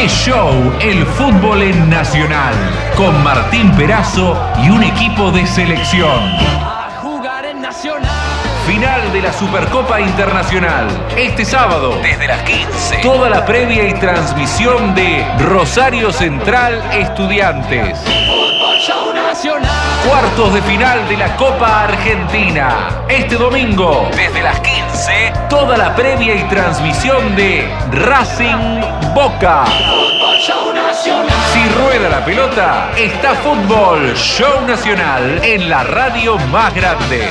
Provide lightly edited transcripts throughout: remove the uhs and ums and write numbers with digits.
¡Qué show! El fútbol en Nacional, con Martín Perazo y un equipo de selección. A jugar en Nacional. Final de la Supercopa Internacional. Este sábado, desde las 15. Toda la previa y transmisión de Rosario Central Estudiantes. Fútbol Show Nacional. Cuartos de final de la Copa Argentina. Este domingo, desde las 15, toda la previa y transmisión de Racing Boca. Fútbol Show Nacional. Si rueda la pelota, está Fútbol Show Nacional en la radio más grande.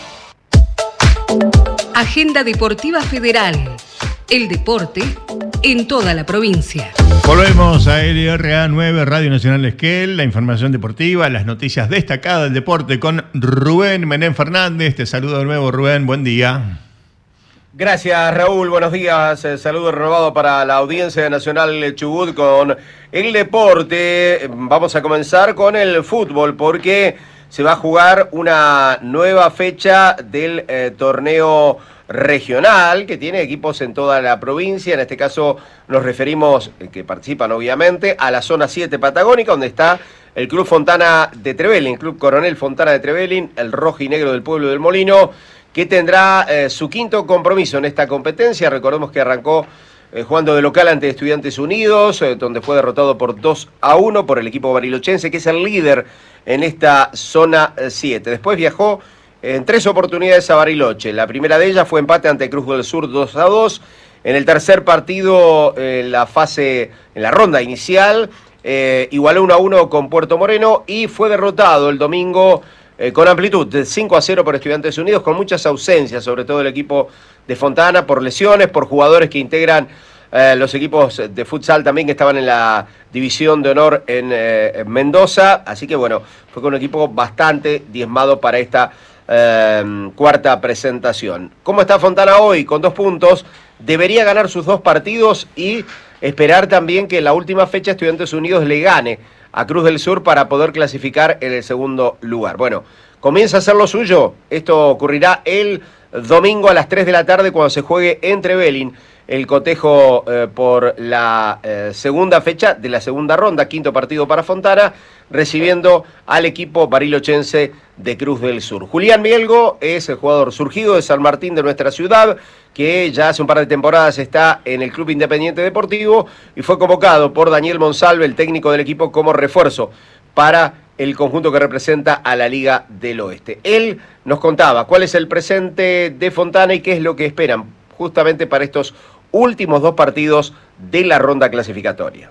Agenda Deportiva Federal. El deporte en toda la provincia. Volvemos a LRA 9, Radio Nacional Esquel, la información deportiva, las noticias destacadas del deporte con Rubén Menem Fernández. Te saludo de nuevo, Rubén, buen día. Gracias, Raúl, buenos días. Saludo renovado para la audiencia Nacional Chubut con el deporte. Vamos a comenzar con el fútbol porque se va a jugar una nueva fecha del torneo regional que tiene equipos en toda la provincia. En este caso nos referimos, que participan obviamente, a la zona 7 patagónica, donde está el Club Fontana de Trevelin, Club Coronel Fontana de Trevelin, el rojo y negro del pueblo del Molino, que tendrá su quinto compromiso en esta competencia. Recordemos que arrancó jugando de local ante Estudiantes Unidos, donde fue derrotado por 2-1 por el equipo barilochense, que es el líder en esta zona 7. Después viajó en 3 oportunidades a Bariloche. La primera de ellas fue empate ante Cruz del Sur 2-2. En el tercer partido, en la ronda inicial, igualó 1-1 con Puerto Moreno y fue derrotado el domingo con amplitud de 5-0 por Estudiantes Unidos, con muchas ausencias, sobre todo el equipo de Fontana, por lesiones, por jugadores que integran los equipos de futsal también que estaban en la división de honor en Mendoza. Así que bueno, fue con un equipo bastante diezmado para esta cuarta presentación. ¿Cómo está Fontana hoy? Con 2 puntos. Debería ganar sus 2 partidos y esperar también que en la última fecha Estudiantes Unidos le gane a Cruz del Sur para poder clasificar en el segundo lugar. Bueno, comienza a hacer lo suyo. Esto ocurrirá el domingo a las 3 de la tarde cuando se juegue en Trevelin el cotejo por la segunda fecha de la segunda ronda, quinto partido para Fontana, recibiendo al equipo barilochense de Cruz del Sur. Julián Mielgo es el jugador surgido de San Martín de nuestra ciudad, que ya hace un par de temporadas está en el Club Independiente Deportivo y fue convocado por Daniel Monsalve, el técnico del equipo, como refuerzo para el conjunto que representa a la Liga del Oeste. Él nos contaba cuál es el presente de Fontana y qué es lo que esperan justamente para estos últimos 2 partidos de la ronda clasificatoria.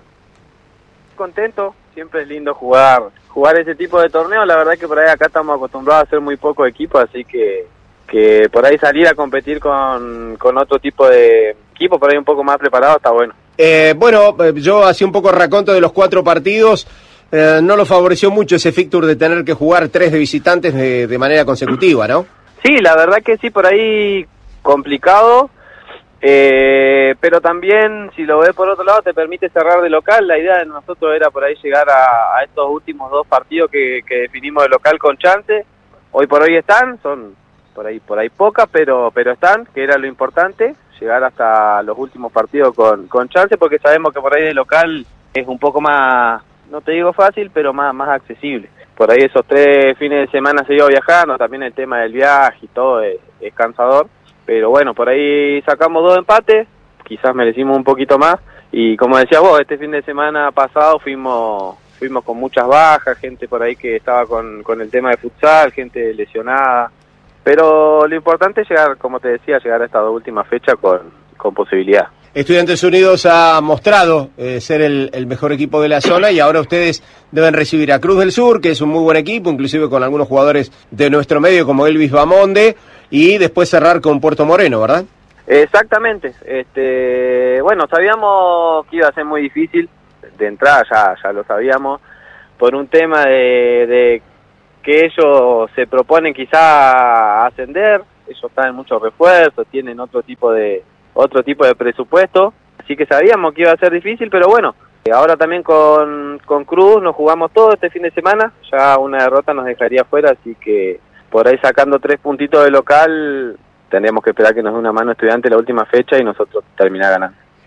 Contento, siempre es lindo jugar ese tipo de torneo. La verdad que por ahí acá estamos acostumbrados a hacer muy poco equipo, así que por ahí salir a competir con otro tipo de equipo, por ahí un poco más preparado, está bueno. Yo hacía un poco raconto de los 4 partidos. No lo favoreció mucho ese fixture de tener que jugar 3 de visitantes de manera consecutiva, ¿no? Sí, la verdad que sí, por ahí complicado, pero también, si lo ves por otro lado, te permite cerrar de local. La idea de nosotros era por ahí llegar a estos últimos 2 partidos que definimos de local con chance. Hoy por hoy están, son por ahí pocas, pero están, que era lo importante, llegar hasta los últimos partidos con chance, porque sabemos que por ahí de local es un poco más, no te digo fácil, pero más accesible. Por ahí esos 3 fines de semana se iba viajando, también el tema del viaje y todo es cansador, pero bueno, por ahí sacamos 2 empates, quizás merecimos un poquito más, y como decías vos, este fin de semana pasado fuimos con muchas bajas, gente por ahí que estaba con el tema de futsal, gente lesionada, pero lo importante es llegar, como te decía, llegar a esta última fecha con posibilidad. Estudiantes Unidos ha mostrado ser el mejor equipo de la zona y ahora ustedes deben recibir a Cruz del Sur, que es un muy buen equipo, inclusive con algunos jugadores de nuestro medio como Elvis Bamonde, y después cerrar con Puerto Moreno, ¿verdad? Exactamente. Bueno, sabíamos que iba a ser muy difícil de entrada, ya lo sabíamos, por un tema de que ellos se proponen quizá ascender, ellos traen muchos refuerzos, tienen otro tipo de presupuesto, así que sabíamos que iba a ser difícil, pero bueno, ahora también con Cruz nos jugamos todo este fin de semana, ya una derrota nos dejaría fuera, así que por ahí sacando 3 puntitos de local, tendríamos que esperar que nos dé una mano Estudiante la última fecha y nosotros terminar ganando.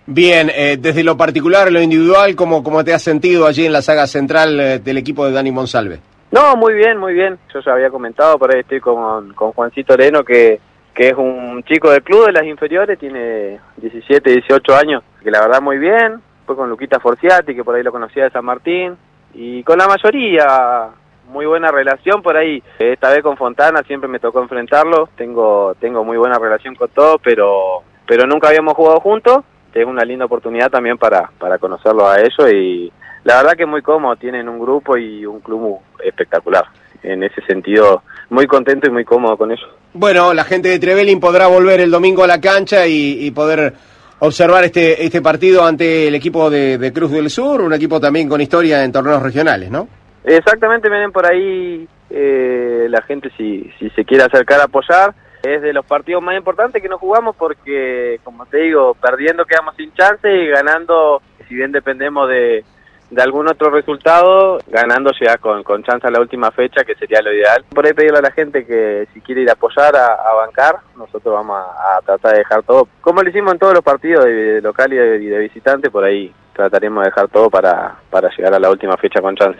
Bien, desde lo particular, lo individual, ¿cómo te has sentido allí en la saga central del equipo de Dani Monsalve? No, muy bien, muy bien. Yo ya había comentado, por ahí estoy con Juancito Leno, que es un chico del club de las inferiores, tiene 17, 18 años, que la verdad muy bien. Fue con Luquita Forciati, que por ahí lo conocía de San Martín, y con la mayoría muy buena relación por ahí. Esta vez con Fontana siempre me tocó enfrentarlo, tengo muy buena relación con todos, pero nunca habíamos jugado juntos. Es una linda oportunidad también para conocerlos a ellos, y la verdad que muy cómodo, tienen un grupo y un club espectacular. En ese sentido, muy contento y muy cómodo con ellos. Bueno, la gente de Trevelin podrá volver el domingo a la cancha y poder observar este partido ante el equipo de Cruz del Sur, un equipo también con historia en torneos regionales, ¿no? Exactamente, vienen por ahí la gente si se quiere acercar a apoyar. Es de los partidos más importantes que no jugamos porque, como te digo, perdiendo quedamos sin chance y ganando, si bien dependemos de algún otro resultado, ganando llegás con chance a la última fecha, que sería lo ideal. Por ahí pedirle a la gente que si quiere ir a apoyar, a bancar, nosotros vamos a tratar de dejar todo, como lo hicimos en todos los partidos de local y de visitante, por ahí trataremos de dejar todo para llegar a la última fecha con chance.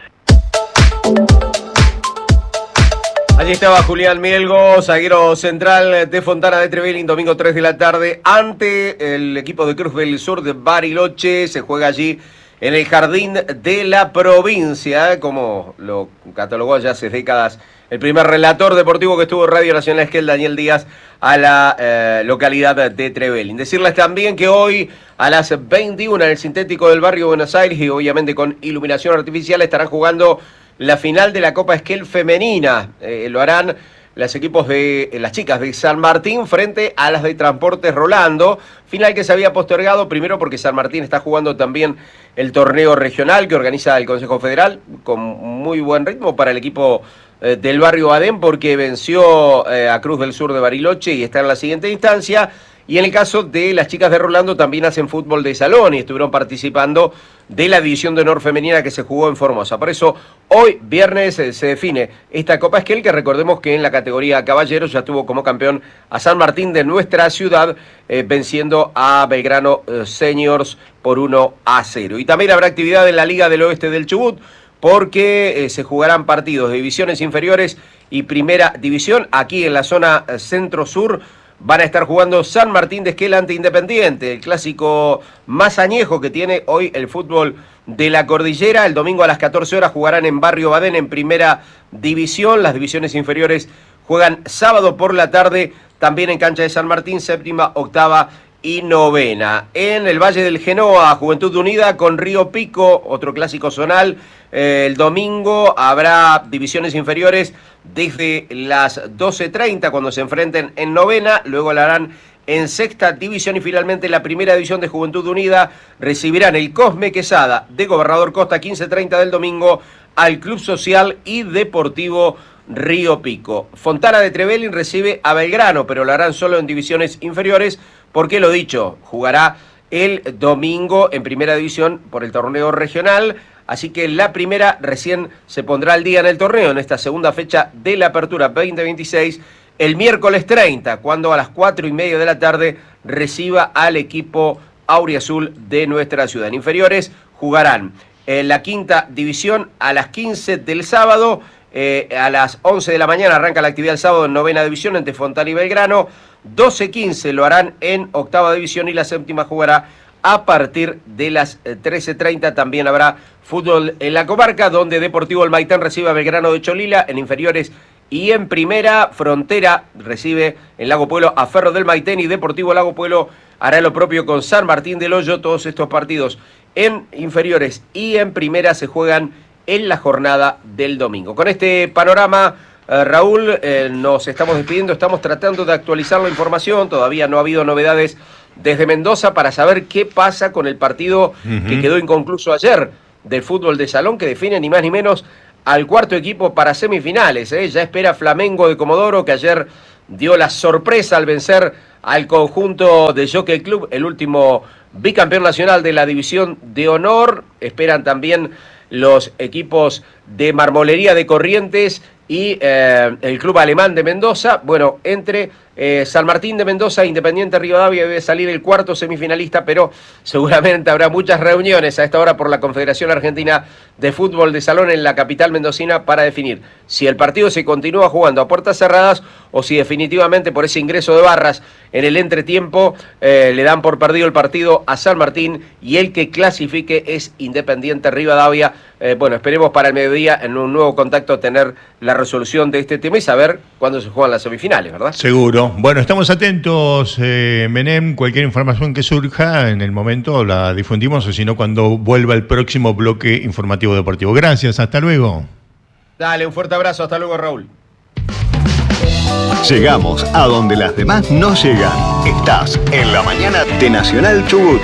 Allí estaba Julián Mielgo, zaguero central de Fontana de Trevelin, domingo 3 de la tarde, ante el equipo de Cruz del Sur de Bariloche. Se juega allí en el Jardín de la Provincia, como lo catalogó ya hace décadas el primer relator deportivo que estuvo en Radio Nacional Esquel, Daniel Díaz, a la localidad de Trevelin. Decirles también que hoy a las 21 en el sintético del barrio Buenos Aires, y obviamente con iluminación artificial, estarán jugando la final de la Copa Esquel femenina. Lo harán los equipos de las chicas de San Martín frente a las de Transportes Rolando. Final que se había postergado, primero porque San Martín está jugando también el torneo regional que organiza el Consejo Federal, con muy buen ritmo para el equipo del barrio Adén, porque venció a Cruz del Sur de Bariloche y está en la siguiente instancia. Y en el caso de las chicas de Rolando también hacen fútbol de salón y estuvieron participando de la división de honor femenina que se jugó en Formosa. Por eso hoy, viernes, se define esta Copa Esquel, que recordemos que en la categoría caballeros ya tuvo como campeón a San Martín de nuestra ciudad, venciendo a Belgrano Seniors por 1-0. Y también habrá actividad en la Liga del Oeste del Chubut, porque se jugarán partidos de divisiones inferiores y primera división. Aquí en la zona centro-sur van a estar jugando San Martín de Esquel ante Independiente, el clásico más añejo que tiene hoy el fútbol de la cordillera. El domingo a las 14 horas jugarán en Barrio Badén en primera división. Las divisiones inferiores juegan sábado por la tarde, también en cancha de San Martín, séptima, octava y novena. En el Valle del Genoa, Juventud Unida con Río Pico, otro clásico zonal. El domingo habrá divisiones inferiores desde las 12:30 cuando se enfrenten en novena, luego la harán en sexta división y finalmente la primera división de Juventud Unida recibirán el Cosme Quesada de Gobernador Costa 15:30 del domingo al Club Social y Deportivo Río Pico. Fontana de Trevelin recibe a Belgrano, pero lo harán solo en divisiones inferiores porque, lo dicho, jugará el domingo en primera división por el torneo regional. Así que la primera recién se pondrá al día en el torneo, en esta segunda fecha de la apertura 2026, el miércoles 30, cuando a las 4:30 de la tarde reciba al equipo auriazul de nuestra ciudad. En inferiores jugarán en la quinta división a las 15 del sábado, a las 11 de la mañana arranca la actividad el sábado en novena división entre Fontana y Belgrano, 12:15 lo harán en octava división y la séptima jugará a partir de las 13:30. También habrá fútbol en la comarca, donde Deportivo El Maitén recibe a Belgrano de Cholila en inferiores, y en primera, Frontera recibe en Lago Pueblo a Ferro del Maitén, y Deportivo Lago Pueblo hará lo propio con San Martín del Hoyo. Todos estos partidos en inferiores y en primera se juegan en la jornada del domingo. Con este panorama, Raúl, nos estamos despidiendo, estamos tratando de actualizar la información, todavía no ha habido novedades desde Mendoza para saber qué pasa con el partido que quedó inconcluso ayer del fútbol de salón, que define ni más ni menos al cuarto equipo para semifinales. Ya espera Flamengo de Comodoro, que ayer dio la sorpresa al vencer al conjunto de Jockey Club, el último bicampeón nacional de la división de honor. Esperan también los equipos de Marmolería de Corrientes y el Club Alemán de Mendoza. Bueno, entre San Martín de Mendoza e Independiente Rivadavia debe salir el cuarto semifinalista, pero seguramente habrá muchas reuniones a esta hora por la Confederación Argentina de Fútbol de Salón en la capital mendocina para definir si el partido se continúa jugando a puertas cerradas o si definitivamente por ese ingreso de barras en el entretiempo le dan por perdido el partido a San Martín y el que clasifique es Independiente Rivadavia. Bueno, esperemos para el mediodía en un nuevo contacto tener la resolución de este tema y saber cuándo se juegan las semifinales, ¿verdad? Seguro. Bueno, estamos atentos, Menem. Cualquier información que surja en el momento la difundimos, o si no, cuando vuelva el próximo bloque informativo deportivo. Gracias, hasta luego. Dale, un fuerte abrazo, hasta luego, Raúl. Llegamos a donde las demás no llegan. Estás en la mañana de Nacional Chubut.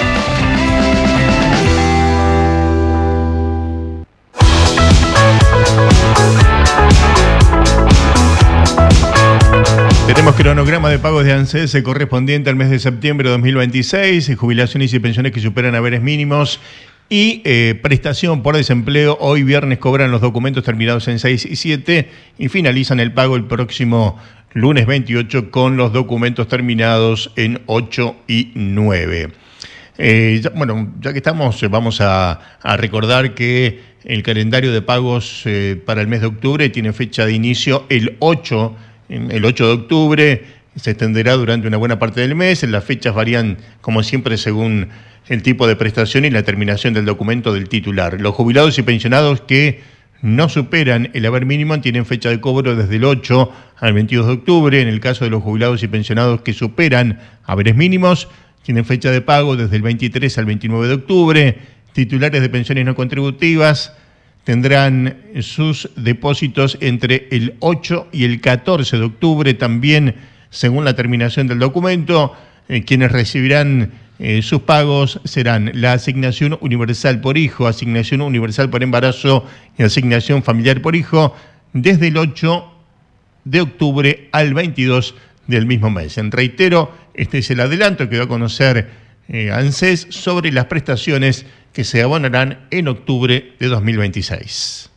Tenemos cronograma de pagos de ANSES correspondiente al mes de septiembre de 2026, jubilaciones y pensiones que superan haberes mínimos y prestación por desempleo. Hoy viernes cobran los documentos terminados en 6 y 7 y finalizan el pago el próximo lunes 28 con los documentos terminados en 8 y 9. Ya que estamos, vamos a recordar que el calendario de pagos para el mes de octubre tiene fecha de inicio el 8 de octubre, se extenderá durante una buena parte del mes. Las fechas varían, como siempre, según el tipo de prestación y la terminación del documento del titular. Los jubilados y pensionados que no superan el haber mínimo tienen fecha de cobro desde el 8 al 22 de octubre. En el caso de los jubilados y pensionados que superan haberes mínimos, tienen fecha de pago desde el 23 al 29 de octubre. Titulares de pensiones no contributivas tendrán sus depósitos entre el 8 y el 14 de octubre, también según la terminación del documento. Quienes recibirán sus pagos serán la asignación universal por hijo, asignación universal por embarazo y asignación familiar por hijo desde el 8 de octubre al 22 del mismo mes. Reitero, este es el adelanto que dio a conocer ANSES sobre las prestaciones que se abonarán en octubre de 2026.